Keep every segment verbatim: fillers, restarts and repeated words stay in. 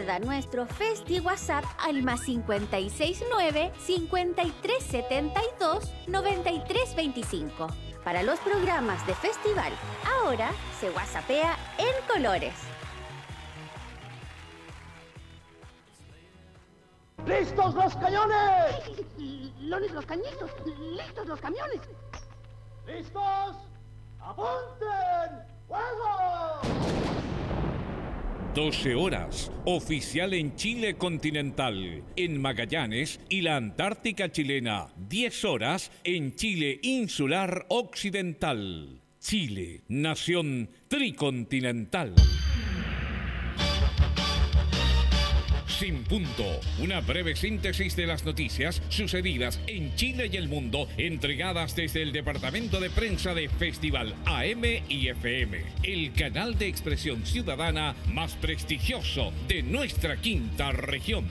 Recuerda nuestro Festi WhatsApp al más cincuenta y seis nueve, cincuenta y tres setenta y dos, noventa y tres veinticinco. Para los programas de festival, ahora se WhatsAppea en colores. ¡Listos los cañones! ¡Lones los cañitos! ¡Listos los camiones! ¡Listos! ¡Apunten! ¡Fuego! doce horas, oficial en Chile continental, en Magallanes y la Antártica chilena. diez horas en Chile insular occidental. Chile, nación tricontinental. Sin punto, una breve síntesis de las noticias sucedidas en Chile y el mundo, entregadas desde el Departamento de Prensa de Festival A M y F M, el canal de expresión ciudadana más prestigioso de nuestra quinta región.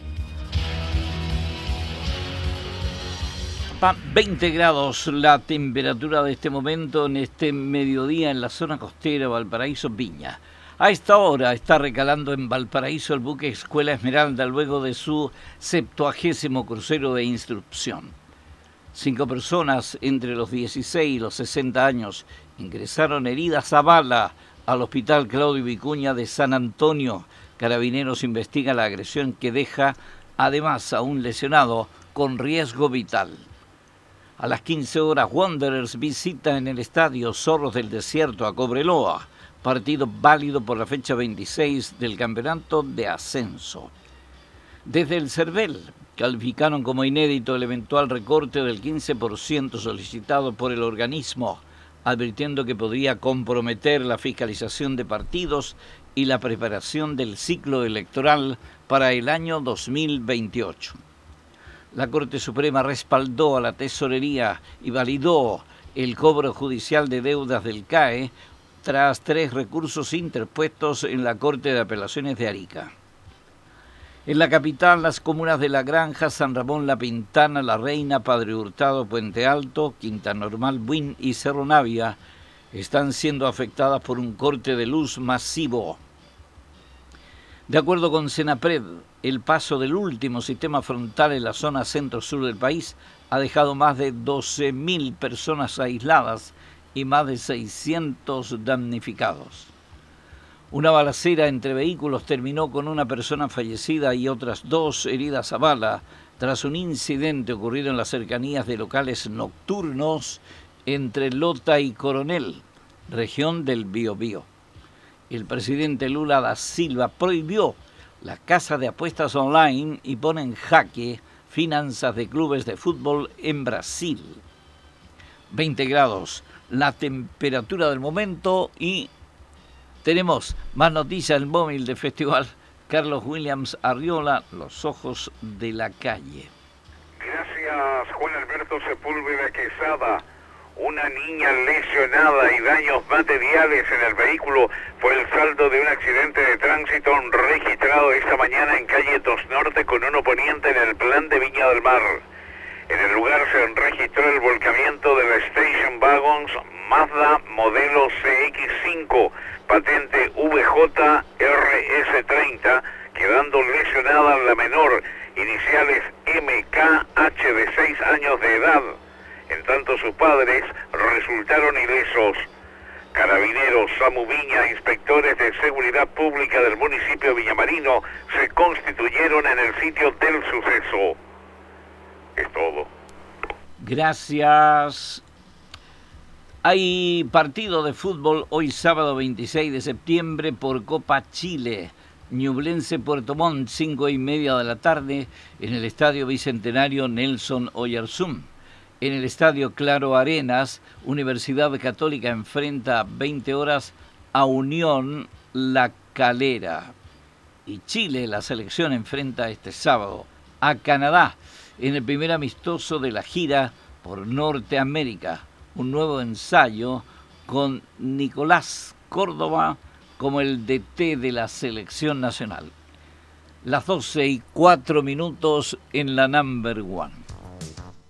veinte grados la temperatura de este momento en este mediodía en la zona costera Valparaíso Viña. A esta hora está recalando en Valparaíso el buque Escuela Esmeralda luego de su septuagésimo crucero de instrucción. Cinco personas entre los dieciséis y los sesenta años ingresaron heridas a bala al Hospital Claudio Vicuña de San Antonio. Carabineros investiga la agresión que deja además a un lesionado con riesgo vital. A las quince horas Wanderers visita en el estadio Zorros del Desierto a Cobreloa. Partido válido por la fecha veintiséis del campeonato de ascenso. Desde el CERVEL calificaron como inédito el eventual recorte del quince por ciento solicitado por el organismo, advirtiendo que podría comprometer la fiscalización de partidos y la preparación del ciclo electoral para el año dos mil veintiocho. La Corte Suprema respaldó a la Tesorería y validó el cobro judicial de deudas del C A E tras tres recursos interpuestos en la Corte de Apelaciones de Arica. En la capital, las comunas de La Granja, San Ramón, La Pintana, La Reina, Padre Hurtado, Puente Alto, Quinta Normal, Buin y Cerro Navia están siendo afectadas por un corte de luz masivo. De acuerdo con Senapred, el paso del último sistema frontal en la zona centro-sur del país ha dejado más de doce mil personas aisladas y más de seiscientos damnificados. Una balacera entre vehículos terminó con una persona fallecida y otras dos heridas a bala tras un incidente ocurrido en las cercanías de locales nocturnos entre Lota y Coronel, región del Biobío. El presidente Lula da Silva prohibió la casa de apuestas online y pone en jaque finanzas de clubes de fútbol en Brasil. veinte grados. La temperatura del momento y tenemos más noticias del móvil de Festival. Carlos Williams Arriola, los ojos de la calle. Gracias, Juan Alberto Sepúlveda Quesada. Una niña lesionada y daños materiales en el vehículo fue el saldo de un accidente de tránsito registrado esta mañana en calle dos Norte con uno poniente en el plan de Viña del Mar. En el lugar se registró el volcamiento de la Station Wagons Mazda modelo C X cinco, patente V J R S treinta, quedando lesionada la menor, iniciales M K H de seis años de edad. En tanto sus padres resultaron ilesos. Carabineros, SAMU Viña, inspectores de seguridad pública del municipio de Villamarino se constituyeron en el sitio del suceso. Es todo. Gracias. Hay partido de fútbol hoy sábado veintiséis de septiembre por Copa Chile. Ñublense Puerto Montt, cinco y media de la tarde, en el Estadio Bicentenario Nelson Oyarzún. En el Estadio Claro Arenas, Universidad Católica enfrenta a veinte horas a Unión La Calera. Y Chile, la selección, enfrenta este sábado a Canadá en el primer amistoso de la gira por Norteamérica. Un nuevo ensayo con Nicolás Córdoba como el D T de la selección nacional. Las doce y cuatro minutos en la number one.